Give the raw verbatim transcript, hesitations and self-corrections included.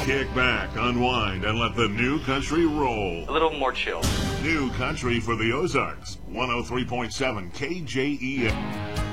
Kick back, unwind, and let the new country roll. A little more chill. New country for the Ozarks. one oh three point seven K J E M.